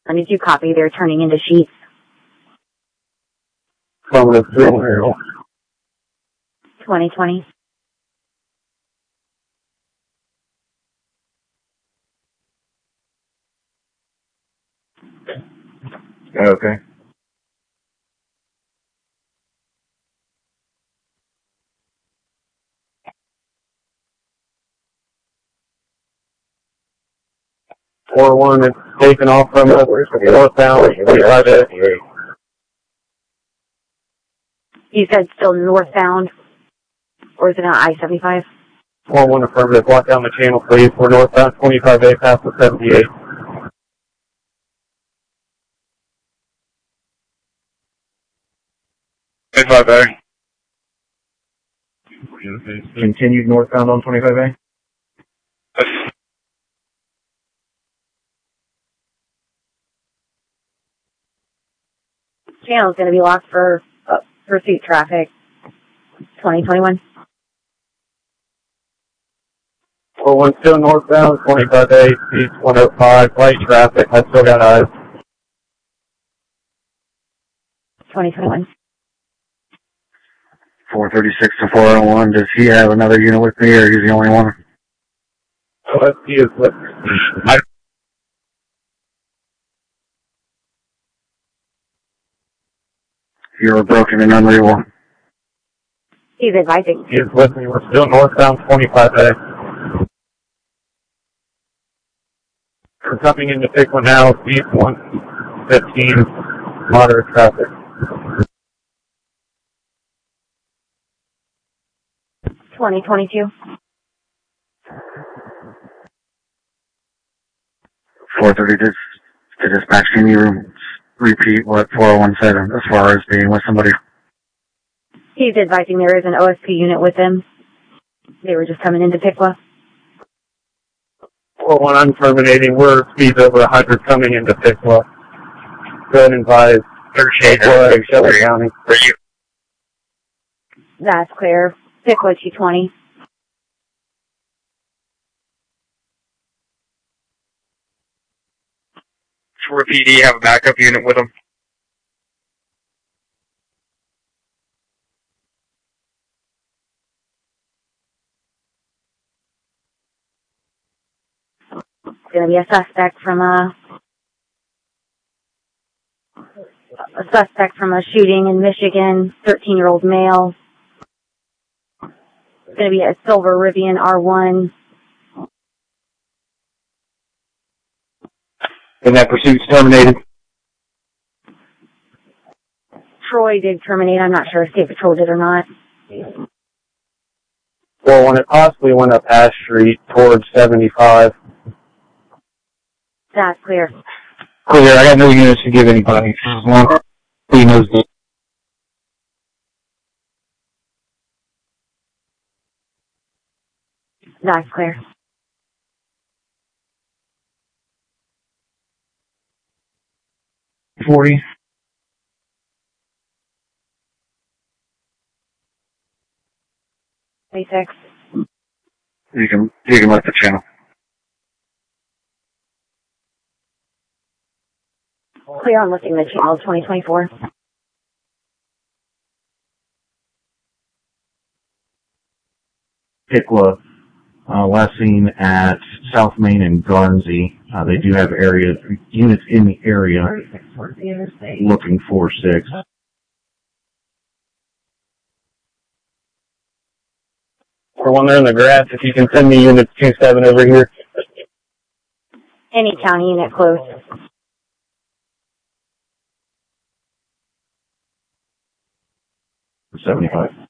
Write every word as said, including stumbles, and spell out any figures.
seventy-two copy. They're turning into sheets. Affirmative, zero zero. twenty twenty. Okay. four one is taken off from us. Northbound. You said still northbound, or is it on I seventy-five? four one affirmative. Lock down the channel, please. We're northbound twenty-five A past the seventy-eight. twenty-five A. Continued northbound on twenty-five A? Channel is going to be locked for uh, pursuit traffic. twenty twenty-one. four one still northbound, twenty-five A, speed one oh five, light traffic. I still got eyes. twenty twenty-one. four thirty-six to four oh one, does he have another unit with me, or he's the only one? O S P is with I You're broken and unreal. He's advising. He is with me. We're still northbound twenty-five A. We're coming into Pickle now, speed one fifteen, moderate traffic. twenty twenty-two. four thirty to, to dispatch, can you repeat what four oh one said as far as being with somebody? He's advising there is an O S P unit with him. They were just coming into Pickla. four one, I'm terminating. We're speeds over one hundred coming into Pickla. Go ahead and advise. Pickla, Shelby County. That's clear. Pickla two twenty. For P D, have a backup unit with them. It's going to be a suspect from a a suspect from a shooting in Michigan, thirteen-year-old male. It's going to be a Silver Rivian R one. And that pursuit's terminated. Troy did terminate. I'm not sure if State Patrol did or not. Well, when it possibly went up Ash Street towards seventy-five. That's clear. Clear. I got no units to give anybody. As long as he knows this. That's clear. forty. twenty-six. You can, you can let the channel. Clear on lifting the channel, twenty twenty-four. Pickla, uh, last seen at South Main and Garnsey. Uh, they do have area units in the area looking for six. For one there in the grass, if you can send me units two seven over here. Any county unit close. seventy-five.